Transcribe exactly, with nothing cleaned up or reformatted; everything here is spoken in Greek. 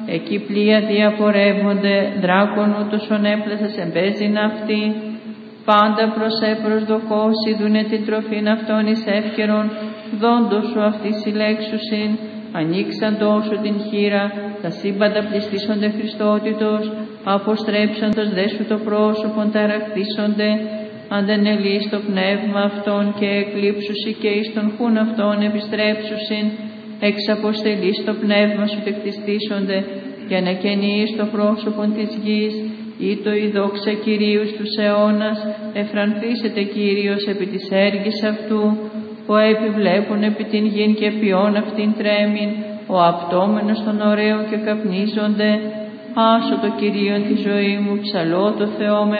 εκεί πλοία διαπορεύονται, δράκων ούτως ονέπλασας εμπέζειν αυτή. Πάντα προς έπροσδοκός ειδούνε την τροφήν αυτών εις εύκαιρον, δόντος σου αυτή συλλέξουσιν, ανοίξαντο σου την χείρα, τα σύμπαντα πληστήσονται Χριστότητος, αποστρέψαντος δε σου το πρόσωπον ταραχθήσονται, αντενελείς το πνεύμα αυτών και εκλείψουσι και εις τον χούν αυτών επιστρέψουσιν, εξ αποστελείς το πνεύμα σου τεκτιστήσονται και ανακαινείς το πρόσωπον της γης, ή το η δόξα Κυρίου στους αιώνας, εφρανθήσετε Κύριος επί της έργης αυτού, που επιβλέπουν επί την γην και ποιόν αυτήν τρέμην, ο απτόμενος των ωραίων και καπνίζονται. Άσο το Κυρίον τη ζωή μου, ψαλώ το Θεό με